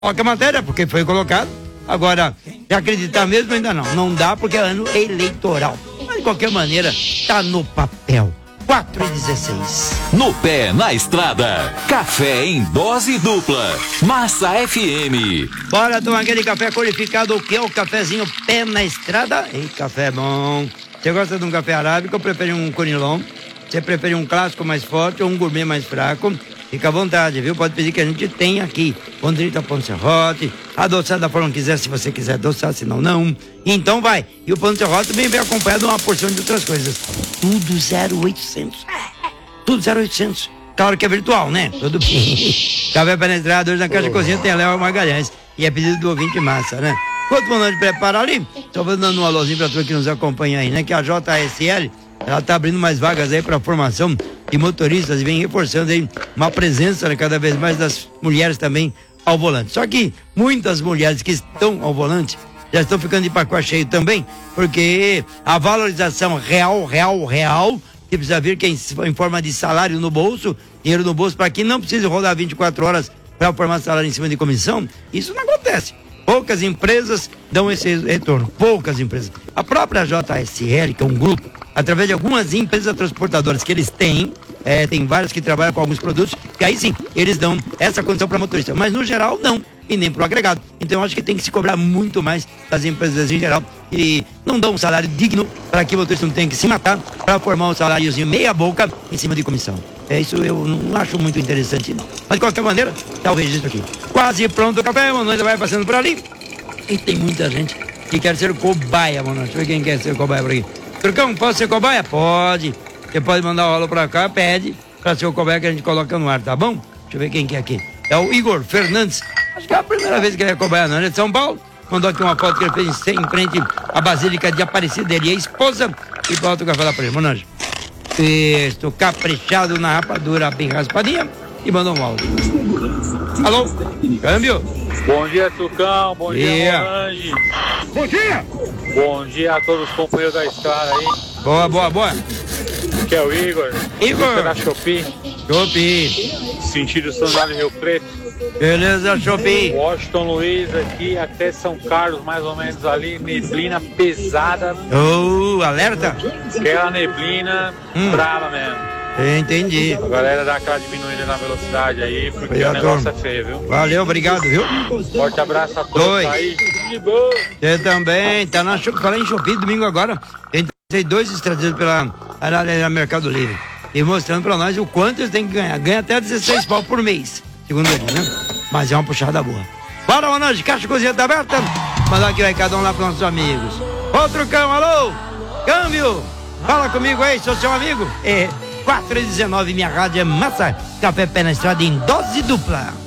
Coloca a matéria, porque foi colocado. Agora, de acreditar mesmo ainda não. Não dá porque é ano eleitoral. Mas de qualquer maneira, tá no papel. 4h16. No pé, na estrada. Café em dose dupla. Massa FM. Bora tomar aquele café qualificado, o que é o cafezinho pé na estrada? Ei, café bom. Você gosta de um café arábico ou prefere um conilon? Você prefere um clássico mais forte ou um gourmet mais fraco? Fica à vontade, viu? Pode pedir que a gente tem aqui. Bondrita Pão Serrote, adoçar da forma que quiser, se você quiser adoçar, senão não. Então vai. E o Pão Serrote também vem acompanhado de uma porção de outras coisas. Tudo 0,800. Tudo 0,800. Claro que é virtual, né? Tudo bem. Café penetrado, hoje na Caixa de Cozinha tem a Léo Magalhães. E é pedido do ouvinte massa, né? Quanto mandou de preparar ali? Só vou dando um alôzinho pra turma que nos acompanha aí, né? Que a JSL, ela tá abrindo mais vagas aí pra formação de motoristas e vem reforçando aí uma presença, né, cada vez mais das mulheres também ao volante. Só que muitas mulheres que estão ao volante já estão ficando de pacote cheio também, porque a valorização real, que precisa vir em forma de salário no bolso, dinheiro no bolso, para que não precise rodar 24 horas para formar salário em cima de comissão, isso não acontece. Poucas empresas dão esse retorno, poucas empresas. A própria JSL, que é um grupo, através de algumas empresas transportadoras que eles têm, tem várias que trabalham com alguns produtos, que aí sim, eles dão essa condição para motorista, mas no geral não, e nem para o agregado. Então eu acho que tem que se cobrar muito mais das empresas em geral, e não dão um salário digno para que o motorista não tenha que se matar para formar um saláriozinho meia boca em cima de comissão. Isso eu não acho muito interessante não. Mas de qualquer maneira, tá o registro aqui. Quase pronto o café, mano, nós vai passando por ali. E tem muita gente que quer ser cobaia, mano. Deixa eu ver quem quer ser cobaia por aqui. Turcão, posso ser cobaia? Pode. Você pode mandar o rolo pra cá, pede pra ser o cobaia que a gente coloca no ar, tá bom? Deixa eu ver quem que é aqui. É o Igor Fernandes. Acho que é a primeira vez que ele é cobaia, não. Ele é de São Paulo. Mandou aqui uma foto que ele fez em frente à Basílica de Aparecida dele e a esposa. E bota o café lá pra ele, mano. Estou caprichado na rapadura bem raspadinha e mandou um áudio. Alô? Câmbio? Bom dia, Tucão. Bom dia, Orange. Bom dia! Bom dia a todos os companheiros da estrada aí. Boa. Aqui é o Igor. Igor. Da Shopee. Sentido São Jorge Rio Preto. Beleza, Shopee. Washington Luiz aqui até São Carlos, mais ou menos ali. Neblina pesada. Alerta? Aquela neblina brava mesmo. Entendi. A galera dá aquela diminuída na velocidade aí, porque o negócio é feio, viu? Valeu, obrigado, viu? Forte abraço a todos aí. De boa. Você também, tá na Shopee. Falei em Shopee domingo agora. Tem 2 estrangeiros pela Mercado Livre. E mostrando pra nós o quanto eles têm que ganhar. Ganha até 16 pau por mês, segundo ele, né? Mas é uma puxada boa. Bora, mano, de Caixa de Cozinha tá aberta. Mandar aqui o recadão lá pros nossos amigos. Outro cão, alô? Câmbio! Fala comigo aí, sou seu amigo. 4h19, minha rádio é massa. Café pé na estrada em dose dupla.